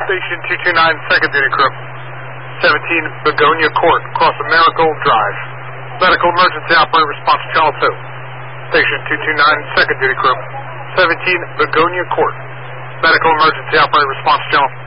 Station 229, second duty crew. 17 Begonia Court, across Marigold Drive. Medical emergency operator response to channel 2. Station 229, second duty crew. 17 Begonia Court. Medical emergency operator response to channel